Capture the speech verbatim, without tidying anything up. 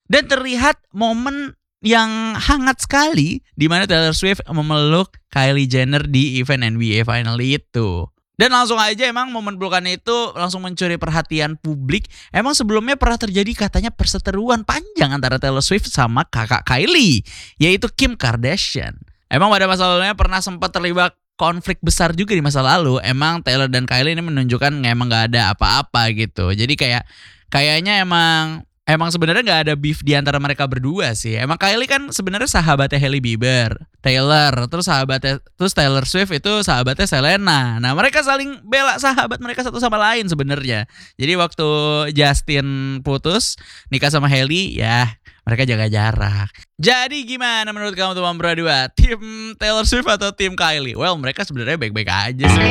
Dan terlihat momen yang hangat sekali di mana Taylor Swift memeluk Kylie Jenner di event N B A Final itu. Dan langsung aja emang momen pelukannya itu langsung mencuri perhatian publik. Emang sebelumnya pernah terjadi katanya perseteruan panjang antara Taylor Swift sama kakak Kylie, yaitu Kim Kardashian. Emang pada masa lalunya pernah sempat terlibat konflik besar juga di masa lalu. Emang Taylor dan Kylie ini menunjukkan emang gak ada apa-apa gitu. Jadi kayak kayaknya emang Emang sebenarnya nggak ada beef di antara mereka berdua sih. Emang Kylie kan sebenarnya sahabatnya Hailey Bieber, Taylor, terus sahabatnya terus Taylor Swift itu sahabatnya Selena. Nah mereka saling bela sahabat mereka satu sama lain sebenarnya. Jadi waktu Justin putus nikah sama Hailey, ya mereka jaga jarak. Jadi gimana menurut kamu teman berdua? Tim Taylor Swift atau tim Kylie? Well mereka sebenarnya baik-baik aja sih.